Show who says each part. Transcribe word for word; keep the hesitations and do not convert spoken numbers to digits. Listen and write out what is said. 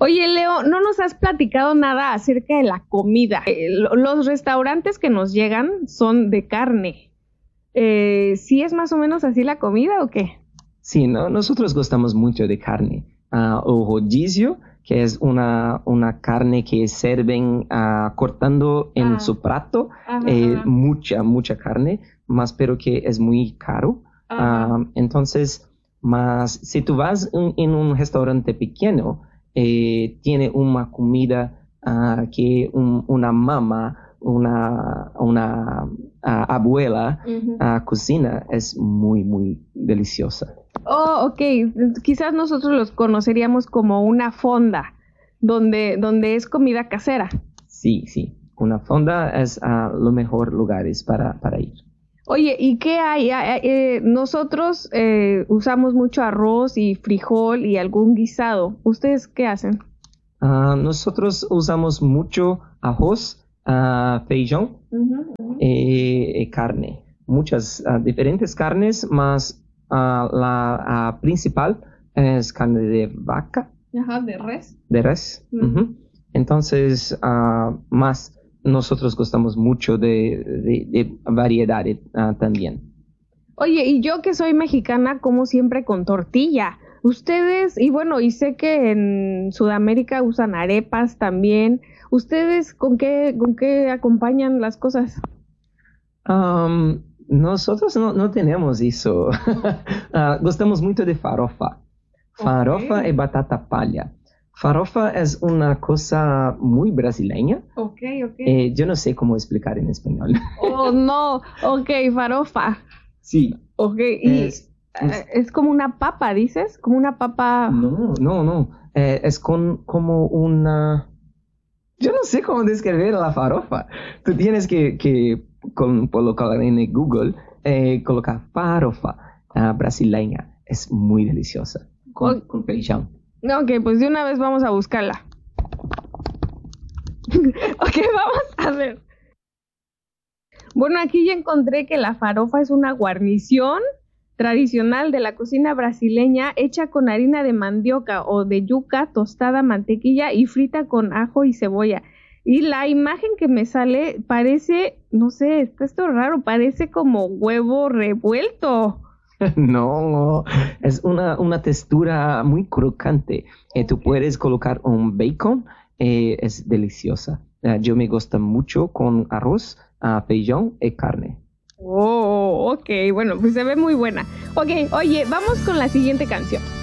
Speaker 1: Oye, Leo, no nos has platicado nada acerca de la comida. Eh, lo- los restaurantes que nos llegan son de carne. Eh, ¿sí es más o menos así la comida o qué?
Speaker 2: Sí, ¿no? Nosotros gustamos mucho de carne. Ah, o rodillo, que es una, una carne que sirven ah, cortando en
Speaker 1: Ah,
Speaker 2: su plato,
Speaker 1: ajá,
Speaker 2: eh,
Speaker 1: ajá,
Speaker 2: mucha, mucha carne, más pero que es muy caro.
Speaker 1: ajá.
Speaker 2: Ah, entonces, más si tú vas en, en un restaurante pequeño, eh, tiene una comida ah, que un- una mamá, una, una ah, abuela
Speaker 1: Ujú.
Speaker 2: ah, cocina, es muy, muy deliciosa.
Speaker 1: Oh, ok. Quizás nosotros los conoceríamos como una fonda, donde, donde es comida casera.
Speaker 2: Sí, sí. Una fonda es ah, los mejores lugares para, para ir.
Speaker 1: Oye, ¿y qué hay? Ah, eh, nosotros eh, usamos mucho arroz y frijol y algún guisado. ¿Ustedes qué hacen?
Speaker 2: Ah, nosotros usamos mucho arroz, ah, feijón
Speaker 1: Ujú, ujú.
Speaker 2: eh, y carne. Muchas ah, diferentes carnes, más ah, la ah, principal es carne de vaca,
Speaker 1: Ajá, de res.
Speaker 2: de res.
Speaker 1: Ujú.
Speaker 2: Ujú. Entonces, ah, más nosotros gustamos mucho de, de, de variedades ah, también.
Speaker 1: Oye, y yo que soy mexicana, como siempre con tortilla. Ustedes, y bueno, y sé que en Sudamérica usan arepas también. ¿Ustedes con qué, con qué acompañan las cosas?
Speaker 2: Am, nosotros no, no tenemos eso. Ah, gostamos mucho de farofa.
Speaker 1: Ok,
Speaker 2: Farofa y batata palha. Farofa es una cosa muy brasileña.
Speaker 1: ok, ok.
Speaker 2: Eh, yo no sé cómo explicar en español.
Speaker 1: Oh, no, ok, farofa.
Speaker 2: Sí,
Speaker 1: Ok, y
Speaker 2: es,
Speaker 1: eh, es como una papa, dices, como una papa.
Speaker 2: no, no, no. Eh, es con, como una... Yo no sé cómo describir la farofa. Tú tienes que, que con, colocar en el Google, eh, colocar farofa ah, brasileña. Es muy deliciosa. Con,
Speaker 1: O-
Speaker 2: con feijão.
Speaker 1: ok, pues de una vez vamos a buscarla. Ok, vamos a ver. Bueno, aquí ya encontré que la farofa es una guarnición tradicional de la cocina brasileña hecha con harina de mandioca o de yuca, tostada, mantequilla y frita con ajo y cebolla. Y la imagen que me sale parece, no sé, está esto raro, parece como huevo revuelto.
Speaker 2: No, es una, una textura muy crocante. Eh, tú
Speaker 1: Ok.
Speaker 2: puedes colocar un bacon, eh, es deliciosa. Ah, yo me gusta mucho con arroz, ah, feijão y carne.
Speaker 1: Oh, ok, bueno, pues se ve muy buena. Ok, oye, vamos con la siguiente canción.